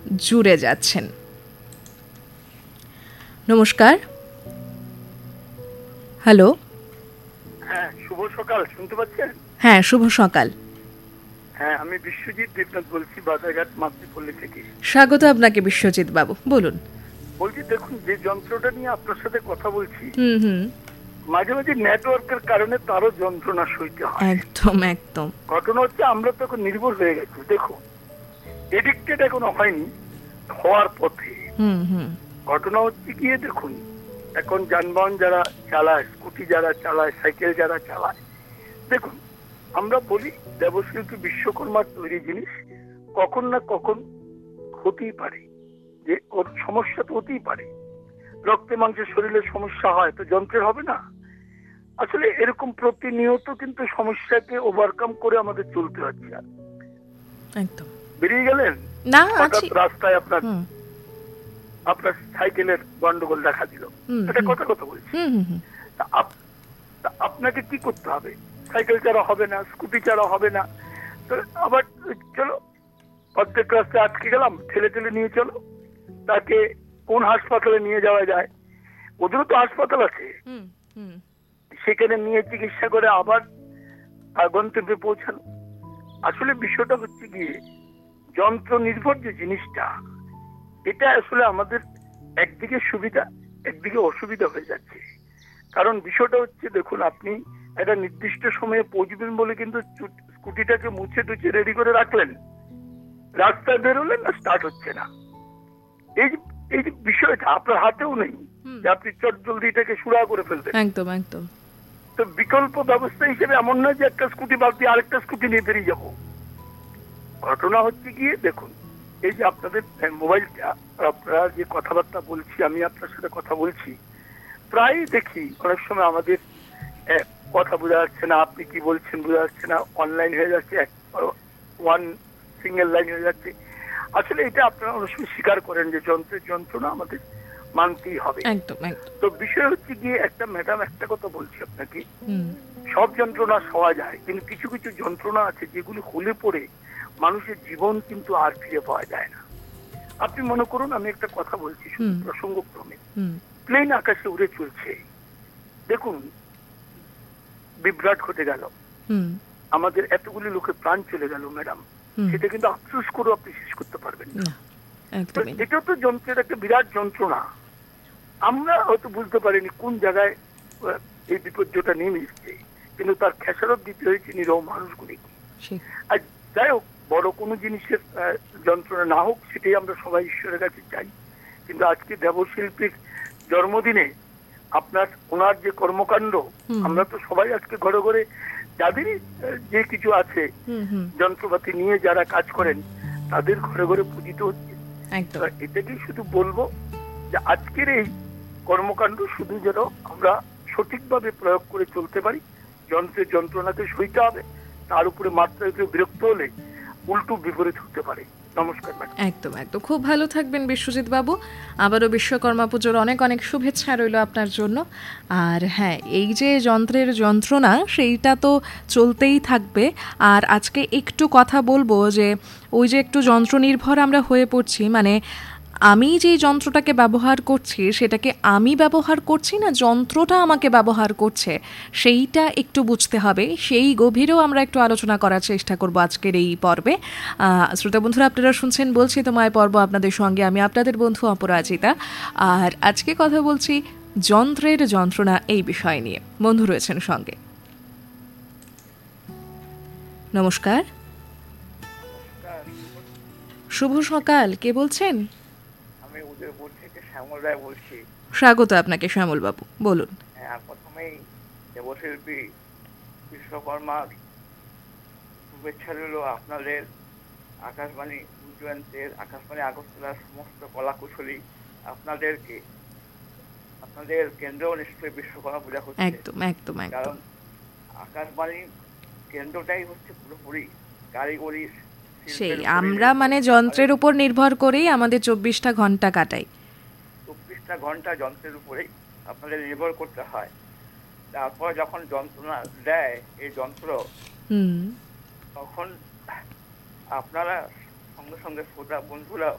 জুড়ে যাচ্ছেন। নমস্কার। হ্যালো। হ্যাঁ, শুভ সকাল, শুনতে পাচ্ছেন? হ্যাঁ, শুভ সকাল। হ্যাঁ, আমি বিশ্বজিৎ দেবনাথ বলছি, বাজারঘাট মাতৃপল্লী থেকে। স্বাগত আপনাকে বিশ্বজিৎ বাবু, বলুন। বলছি, দেখুন, যে যন্ত্রটা নিয়ে আপনার সাথে কথা বলছি, হুম। মাঝে মাঝে নেটওয়ার্কের কারণে তারও যন্ত্রণা সইতে হয়। একদম একদম। ঘটনা হচ্ছে, আমরা তো এখন নির্ভর হয়ে গেছি। দেখুন, এডিক্টেড এখনো হয়নি, হওয়ার পথে। হুম। ঘটনা হচ্ছে গিয়ে দেখুন, এখন যানবাহন যারা চালায়, স্কুটি যারা চালায়, সাইকেল যারা চালায়, দেখুন, আমরা বলি দেবশিল্পী বিশ্বকর্মার তৈরি জিনিস কখন না কখন হতেই পারে, যে ওর সমস্যা তো হতেই পারে। রক্তে মাংসে শরীরে সমস্যা হয় তো যন্ত্রের হবে না? আসলে এরকম প্রতিনিয়ত কিন্তু সমস্যাকে ওভারকাম করে আমাদের চলতে হচ্ছে। একদম। বেরিয়ে গেলেন না, হঠাৎ রাস্তায় আপনার হুম আপনার সাইকেলের গন্ডগোল দেখা দিল, এটা কথা বলছি। হুম। তা আপনাকে কি করতে হবে? সাইকেল চালা হবে না, স্কুটি চালা হবে না, তো আবার চলো অর্ধেক রাস্তায় আটকে গেলাম, ঠেলে ঠেলে নিয়ে চলো। তাকে কোন হাসপাতালে নিয়ে যাওয়া যায়? ওদেরও তো হাসপাতাল আছে, সেখানে নিয়ে চিকিৎসা করে আবার গন্তব্যে পৌঁছানো। আসলে বিষয়টা হচ্ছে গিয়ে যন্ত্র নির্ভর যে জিনিসটা, এটা আসলে আমাদের একদিকে সুবিধা, একদিকে অসুবিধা হয়ে যাচ্ছে। কারণ বিষয়টা হচ্ছে, দেখুন, আপনি একটা নির্দিষ্ট সময়ে পৌঁছবেন বলে কিন্তু স্কুটিটাকে মুছে টুছে রেডি করে রাখলেন, রাস্তায় বেরোলেন না, স্টার্ট হচ্ছে না। এই যে বিষয়টা আপনার হাতেও নেই যে আপনি চট জলদি এটাকে সুরা করে ফেলবেন। একদম একদম। তো বিকল্প ব্যবস্থা হিসেবে এমন নয় যে একটা স্কুটি বাদ দিয়ে আরেকটা স্কুটি নিয়ে বেরিয়ে যাবো। ঘটনা হচ্ছে গিয়ে দেখুন, এই যে আপনাদের মোবাইলটা, আপনারা যে কথাবার্তা বলছি, আমি আপনার সাথে কথা বলছি, প্রায় দেখি অনেক সময় আমাদের কথা বোঝা যাচ্ছে না, আপনি কি বলছেন বোঝা যাচ্ছে না, অনলাইন হয়ে যাচ্ছে, ওয়ান সিঙ্গেল লাইন হয়ে যাচ্ছে। আসলে এটা আপনারা অনেক সময় স্বীকার করেন যে যন্ত্রের যন্ত্রণা আমাদের মানতেই হবে। তো বিষয় হচ্ছে গিয়ে, একটা ম্যাডাম একটা কথা বলছি আপনাকে, সব যন্ত্রণা সওয়া যায়, কিন্তু কিছু কিছু যন্ত্রণা আছে যেগুলি হলে পরে মানুষের জীবন কিন্তু আর ফিরে পাওয়া যায় না। আপনি মনে করুন, আমি একটা কথা বলছি শুধু প্রসঙ্গক্রমে, প্লেন আকাশে উড়ে চলছে, দেখুন বিভ্রাট ঘটে গেল, আমাদের এতগুলি লোকের প্রাণ চলে গেল ম্যাডাম, সেটা কিন্তু আফসোস করে আপনি শেষ করতে পারবেন না। এটা তো যন্ত্রের একটা বিরাট যন্ত্রণা। আমরা হয়তো বুঝতে পারিনি কোন জায়গায় এই বিপর্যয়টা নেমে এসছে, কিন্তু তার খেসারত দিতে হয়েছে নিরহ মানুষগুলিকে। আর যাই হোক, বড় কোনো জিনিসের যন্ত্রণা না হোক, সেটাই আমরা সবাই ঈশ্বরের কাছে চাই। কিন্তু আজকে দেবশিল্পীর জন্মদিনে আপনার ওনার যে কর্মকাণ্ড, আমরা তো সবাই আজকে ঘরে ঘরে যাদেরই যে কিছু আছে যন্ত্রপাতি নিয়ে যারা কাজ করেন, তাদের ঘরে ঘরে পূজিত হচ্ছে। এটাকেই শুধু বলবো যে আজকের এই কর্মকাণ্ড শুধু যেন আমরা সঠিকভাবে প্রয়োগ করে চলতে পারি। যন্ত্রের যন্ত্রণাকে সইতে হবে, তার উপরে মাত্রায় বিরক্ত হলে উল্টো বিপরীত হতে পারে। নমস্কার ম্যাডাম। একদম একদম, খুব ভালো থাকবেন বিশ্বজিৎ বাবু। আবারও বিশ্বকর্মা পুজোর অনেক অনেক শুভেচ্ছা রইল আপনার জন্য। আর হ্যাঁ, এই যে যন্ত্রের যন্ত্রণা, সেইটা তো চলতেই থাকবে। আর আজকে একটু কথা বলবো যে ওই যে একটু যন্ত্র নির্ভর আমরা হয়ে পড়ছি, মানে আমি যে যন্ত্রটাকে ব্যবহার করছি সেটাকে আমি ব্যবহার করছি না, যন্ত্রটা আমাকে ব্যবহার করছে, সেইটা একটু বুঝতে হবে। সেই গভীরেও আমরা একটু আলোচনা করার চেষ্টা করব আজকের এই পর্বে। শ্রোতা বন্ধুরা, আপনারা শুনছেন বলছি তোমায় পর্ব, আপনাদের সঙ্গে আমি আপনাদের বন্ধু অপরাজিতা। আর আজকে কথা বলছি যন্ত্রের যন্ত্রণা এই বিষয় নিয়ে। বন্ধু রয়েছেন সঙ্গে। নমস্কার। শুভ সকাল, কে বলছেন? আমি উদয়পুর থেকে শ্যামল রায় বলছি। স্বাগত আপনাকে শ্যামল বাবু, বলুন। প্রথমেই দেবশিল্পী বিশ্বকর্মার শুভেচ্ছা রইল আপনাদের, আকাশবাণী উজ্জয়ন্তের, আকাশবাণী আগরতলার সমস্ত কলাকুশলী আপনাদেরকে। আপনাদের কেন্দ্রেও নিশ্চয়ই বিশ্বকর্মা পূজা হচ্ছে। একদম একদম, কারণ আকাশবাণী কেন্দ্রটাই হচ্ছে পুরোপুরি কারিগরি, সেই আমরা মানে যন্ত্রের উপর নির্ভর করেই আমাদের 24টা ঘন্টা কাটাই। 24টা ঘন্টা যন্ত্রের উপরেই আপনাদের নির্ভর করতে হয়। তারপর যখন যন্ত্রণা দেয় এই যন্ত্র, তখন আপনারা সঙ্গে সঙ্গে শ্রোতা বন্ধুরা